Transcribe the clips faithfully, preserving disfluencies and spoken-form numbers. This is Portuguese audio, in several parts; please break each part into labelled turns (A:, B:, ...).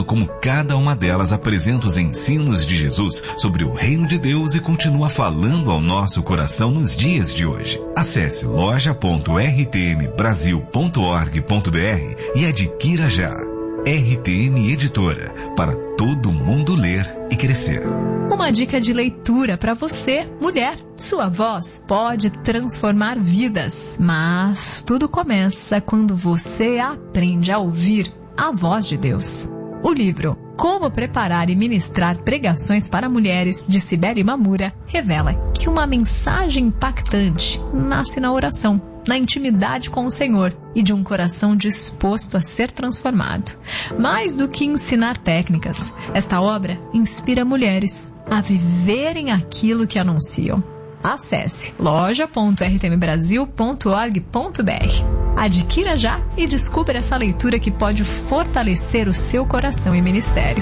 A: como cada uma delas apresenta os ensinos de Jesus sobre o reino de Deus e continua falando ao nosso coração nos dias de hoje. Acesse loja ponto r t m brasil ponto org ponto b r e adquira já. R T M Editora, para todo mundo ler e crescer.
B: Uma dica de leitura para você, mulher. Sua voz pode transformar vidas, mas tudo começa quando você aprende a ouvir a voz de Deus. O livro Como Preparar e Ministrar Pregações para Mulheres, de Cibele Mamura, revela que uma mensagem impactante nasce na oração, na intimidade com o Senhor e de um coração disposto a ser transformado. Mais do que ensinar técnicas, esta obra inspira mulheres a viverem aquilo que anunciam. Acesse loja ponto r t m brasil ponto org ponto b r. Adquira já e descubra essa leitura que pode fortalecer o seu coração e ministério.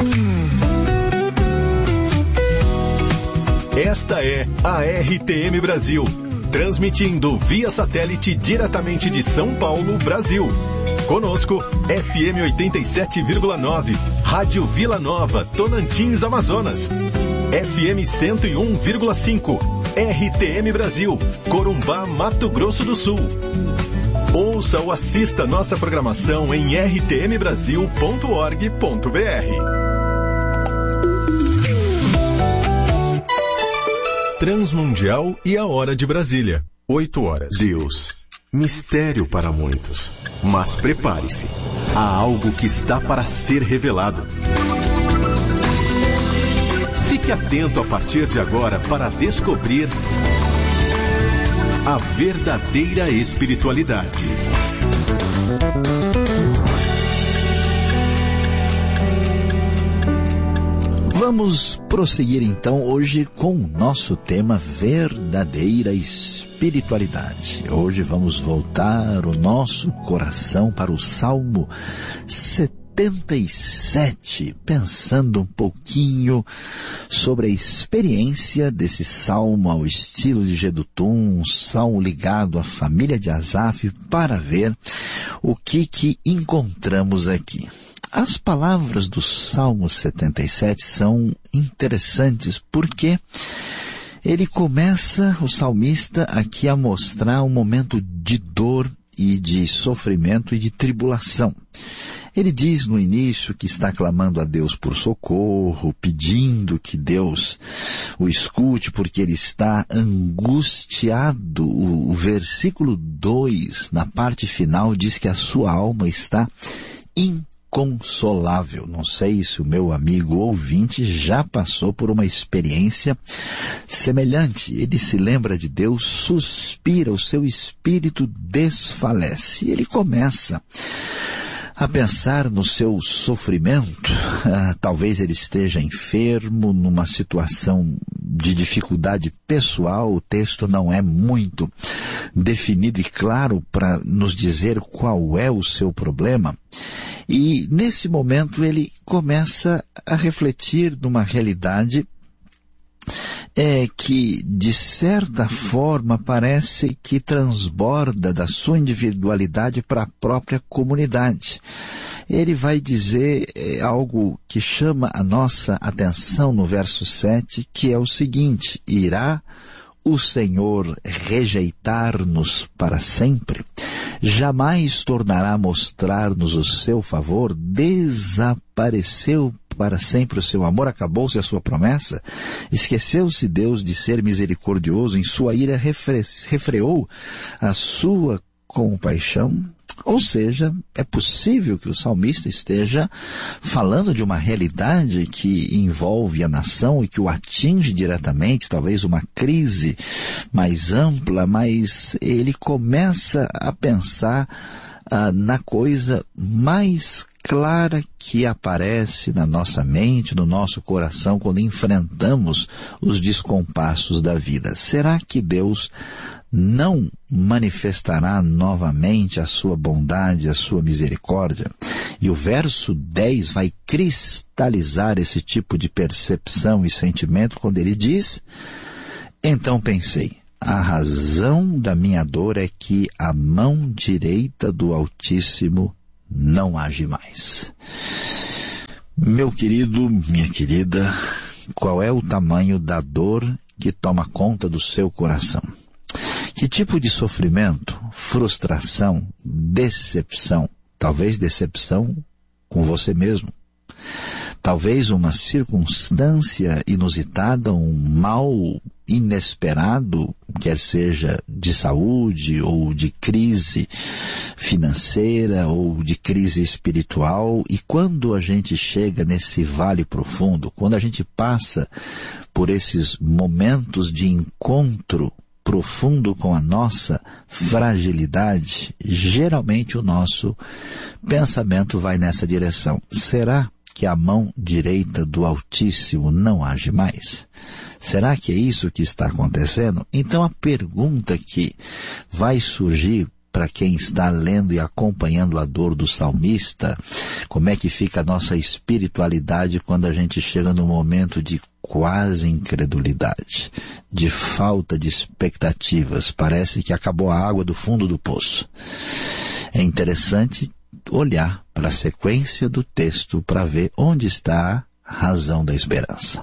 C: Esta é a R T M Brasil, transmitindo via satélite diretamente de São Paulo, Brasil. Conosco, F M oitenta e sete vírgula nove, Rádio Vila Nova, Tonantins, Amazonas. F M cento e um vírgula cinco, R T M Brasil, Corumbá, Mato Grosso do Sul. Ouça ou assista nossa programação em r t m brasil ponto org ponto b r. Transmundial e a Hora de Brasília, oito horas.
D: Deus, mistério para muitos, mas prepare-se, há algo que está para ser revelado. Fique atento a partir de agora para descobrir a verdadeira espiritualidade.
E: Vamos prosseguir então hoje com o nosso tema verdadeira espiritualidade. Hoje vamos voltar o nosso coração para o Salmo setenta e sete, pensando um pouquinho sobre a experiência desse salmo ao estilo de Jedutum, um salmo ligado à família de Asaf, para ver o que que encontramos aqui. As palavras do Salmo setenta e sete são interessantes porque ele começa, o salmista, aqui a mostrar um momento de dor e de sofrimento e de tribulação. Ele diz no início que está clamando a Deus por socorro, pedindo que Deus o escute porque ele está angustiado. O, o versículo dois, na parte final, diz que a sua alma está inconsolável. Não sei se o meu amigo ouvinte já passou por uma experiência semelhante. Ele se lembra de Deus, suspira, o seu espírito desfalece. E ele começa a pensar no seu sofrimento. Ah, talvez ele esteja enfermo, numa situação de dificuldade pessoal. O texto não é muito definido e claro para nos dizer qual é o seu problema. E nesse momento ele começa a refletir numa realidade é que, de certa forma, parece que transborda da sua individualidade para a própria comunidade. Ele vai dizer é, algo que chama a nossa atenção no verso sete, que é o seguinte: irá o Senhor rejeitar-nos para sempre? Jamais tornará a mostrar-nos o seu favor? Desapareceu para sempre o seu amor? Acabou-se a sua promessa? Esqueceu-se Deus de ser misericordioso? Em sua ira refre- refreou a sua compaixão? Ou seja, é possível que o salmista esteja falando de uma realidade que envolve a nação e que o atinge diretamente, talvez uma crise mais ampla, mas ele começa a pensar ah, na coisa mais clara que aparece na nossa mente, no nosso coração, quando enfrentamos os descompassos da vida. Será que Deus não manifestará novamente a sua bondade, a sua misericórdia? E o verso dez vai cristalizar esse tipo de percepção e sentimento quando ele diz: então pensei, a razão da minha dor é que a mão direita do Altíssimo não age mais. Meu querido, minha querida, qual é o tamanho da dor que toma conta do seu coração? Que tipo de sofrimento, frustração, decepção, talvez decepção com você mesmo, talvez uma circunstância inusitada, um mal inesperado, quer seja de saúde ou de crise financeira ou de crise espiritual. E quando a gente chega nesse vale profundo, quando a gente passa por esses momentos de encontro profundo com a nossa fragilidade, geralmente o nosso pensamento vai nessa direção. Será que a mão direita do Altíssimo não age mais? Será que é isso que está acontecendo? Então a pergunta que vai surgir para quem está lendo e acompanhando a dor do salmista, como é que fica a nossa espiritualidade quando a gente chega no momento de quase incredulidade, de falta de expectativas, parece que acabou a água do fundo do poço. É interessante olhar para a sequência do texto para ver onde está a razão da esperança.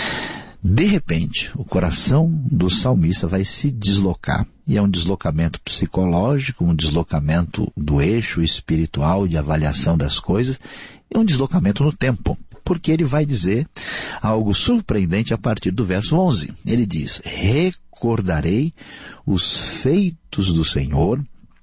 E: De repente, o coração do salmista vai se deslocar, e é um deslocamento psicológico, um deslocamento do eixo espiritual de avaliação das coisas, e um deslocamento no tempo, porque ele vai dizer algo surpreendente a partir do verso onze. Ele diz: recordarei os feitos do Senhor,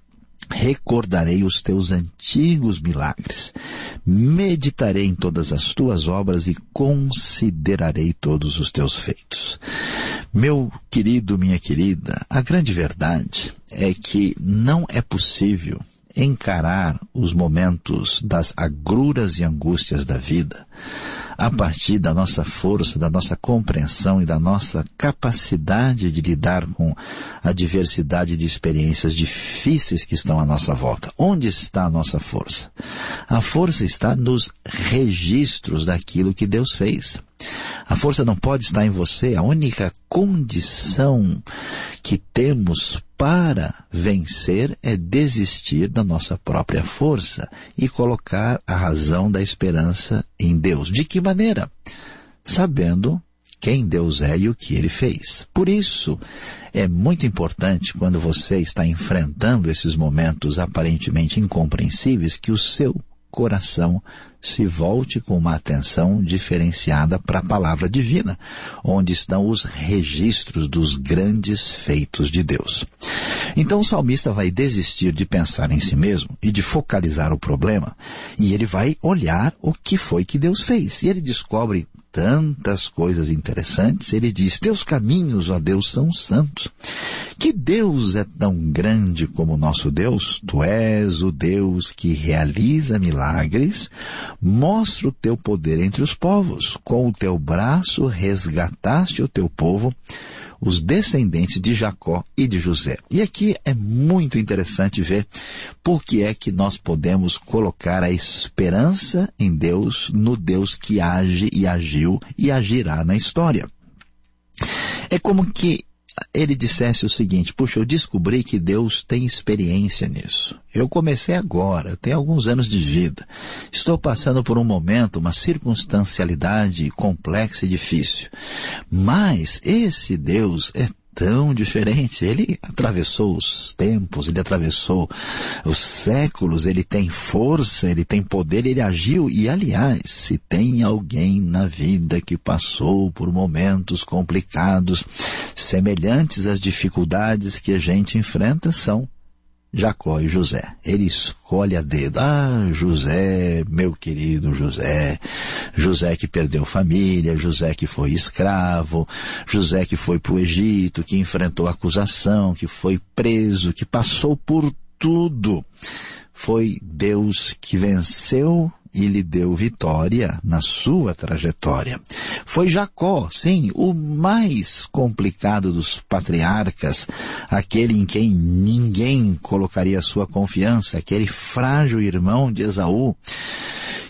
E: recordarei os teus antigos milagres, meditarei em todas as tuas obras e considerarei todos os teus feitos. Meu querido, minha querida, a grande verdade é que não é possível encarar os momentos das agruras e angústias da vida a partir da nossa força, da nossa compreensão e da nossa capacidade de lidar com a diversidade de experiências difíceis que estão à nossa volta. Onde está a nossa força? A força está nos registros daquilo que Deus fez. A força não pode estar em você. A única condição que temos para vencer é desistir da nossa própria força e colocar a razão da esperança em Deus. De que maneira? Sabendo quem Deus é e o que Ele fez. Por isso, é muito importante, quando você está enfrentando esses momentos aparentemente incompreensíveis, que o seu coração se volte com uma atenção diferenciada para a palavra divina, onde estão os registros dos grandes feitos de Deus. Então o salmista vai desistir de pensar em si mesmo e de focalizar o problema, e ele vai olhar o que foi que Deus fez. E ele descobre tantas coisas interessantes. Ele diz: teus caminhos, ó Deus, são santos. Que Deus é tão grande como o nosso Deus? Tu és o Deus que realiza milagres, mostra o teu poder entre os povos. Com o teu braço resgataste o teu povo, os descendentes de Jacó e de José. E aqui é muito interessante ver por que é que nós podemos colocar a esperança em Deus, no Deus que age e agiu e agirá na história. É como que ele dissesse o seguinte: puxa, eu descobri que Deus tem experiência nisso. Eu comecei agora, tenho alguns anos de vida. Estou passando por um momento, uma circunstancialidade complexa e difícil. Mas esse Deus é tão diferente. Ele atravessou os tempos, ele atravessou os séculos, ele tem força, ele tem poder, ele agiu. E, aliás, se tem alguém na vida que passou por momentos complicados, semelhantes às dificuldades que a gente enfrenta, são Jacó e José. Ele escolhe a dedo. Ah, José, meu querido José, José que perdeu família, José que foi escravo, José que foi para o Egito, que enfrentou acusação, que foi preso, que passou por tudo. Foi Deus que venceu e lhe deu vitória na sua trajetória. Foi Jacó, sim, o mais complicado dos patriarcas, aquele em quem ninguém colocaria sua confiança, aquele frágil irmão de Esaú,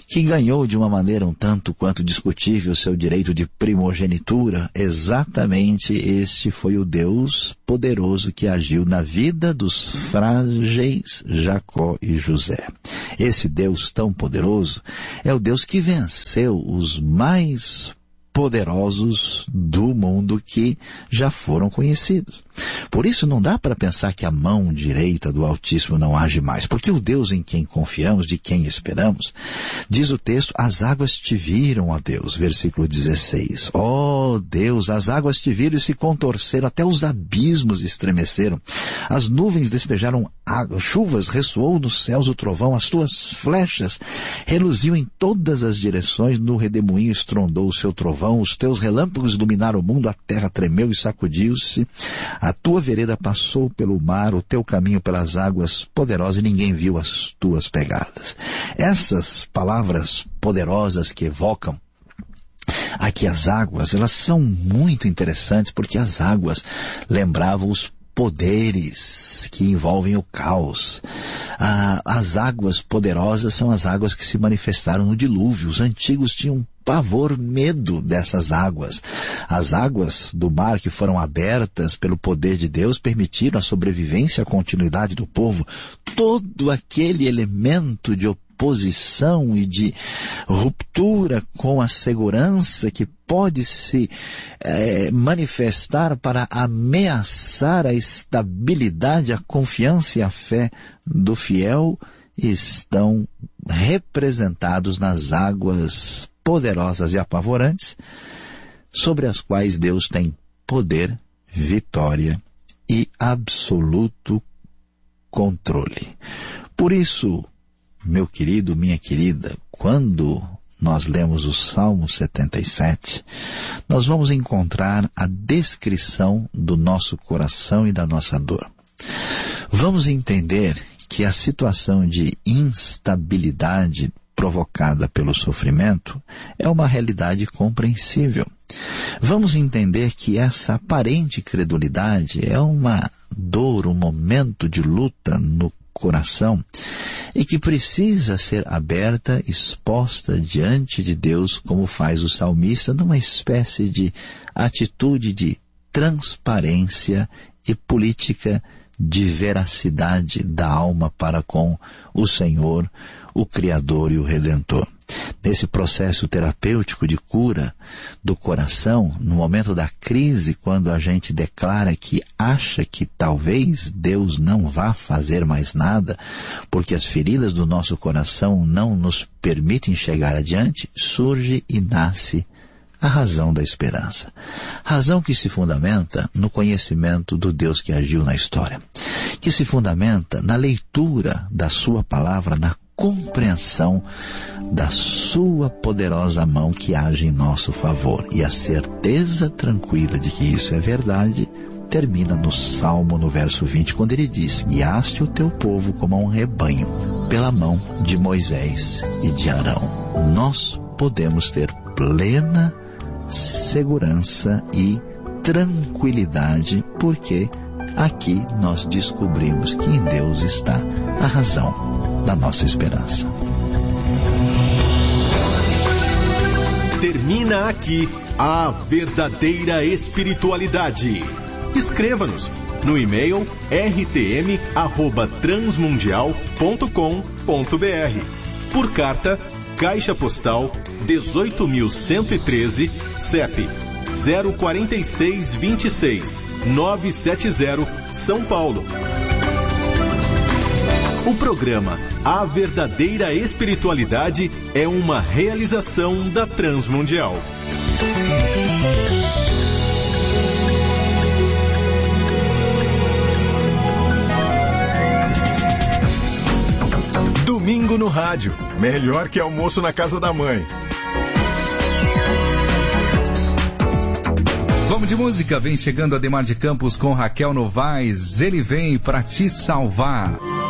E: que ganhou de uma maneira um tanto quanto discutível o seu direito de primogenitura, exatamente este foi o Deus poderoso que agiu na vida dos frágeis Jacó e José. Esse Deus tão poderoso é o Deus que venceu os mais poderosos do mundo que já foram conhecidos. Por isso não dá para pensar que a mão direita do Altíssimo não age mais, porque o Deus em quem confiamos, de quem esperamos, diz o texto, as águas te viram, ó Deus, versículo dezesseis. Ó Deus, as águas te viram e se contorceram, até os abismos estremeceram. As nuvens despejaram água, chuvas, ressoou nos céus o trovão, as tuas flechas reluziam em todas as direções, no redemoinho estrondou o seu trovão, os teus relâmpagos iluminaram o mundo, a terra tremeu e sacudiu-se, a tua vereda passou pelo mar, o teu caminho pelas águas poderosas, e ninguém viu as tuas pegadas. Essas palavras poderosas que evocam aqui as águas, elas são muito interessantes, porque as águas lembravam os poderes que envolvem o caos. Ah, as águas poderosas são as águas que se manifestaram no dilúvio. Os antigos tinham pavor, medo dessas águas. As águas do mar que foram abertas pelo poder de Deus permitiram a sobrevivência e a continuidade do povo. Todo aquele elemento de oposição e de ruptura com a segurança que pode se é, manifestar para ameaçar a estabilidade, a confiança e a fé do fiel estão representados nas águas poderosas e apavorantes, sobre as quais Deus tem poder, vitória e absoluto controle. Por isso, meu querido, minha querida, quando nós lemos o Salmo setenta e sete, nós vamos encontrar a descrição do nosso coração e da nossa dor. Vamos entender que a situação de instabilidade provocada pelo sofrimento é uma realidade compreensível. Vamos entender que essa aparente credulidade é uma dor, um momento de luta no coração e que precisa ser aberta, exposta diante de Deus, como faz o salmista, numa espécie de atitude de transparência e política de veracidade da alma para com o Senhor, o Criador e o Redentor. Nesse processo terapêutico de cura do coração, no momento da crise, quando a gente declara que acha que talvez Deus não vá fazer mais nada, porque as feridas do nosso coração não nos permitem chegar adiante, surge e nasce a razão da esperança. Razão que se fundamenta no conhecimento do Deus que agiu na história, que se fundamenta na leitura da sua palavra, na compreensão da sua poderosa mão que age em nosso favor. E a certeza tranquila de que isso é verdade termina no Salmo, no verso vinte, quando ele diz: guiaste o teu povo como um rebanho pela mão de Moisés e de Arão. Nós podemos ter plena segurança e tranquilidade, porque aqui nós descobrimos que em Deus está a razão da nossa esperança.
C: Termina aqui a verdadeira espiritualidade. Escreva-nos no e-mail r t m arroba transmundial ponto com ponto b r. Por carta, Caixa Postal dezoito mil cento e treze, C E P zero quatro seis dois seis nove sete zero, São Paulo. O programa A Verdadeira Espiritualidade é uma realização da Transmundial. Domingo no rádio, melhor que almoço na casa da mãe.
F: Vamos de música, vem chegando Ademar de Campos com Raquel Novaes, ele vem pra te salvar.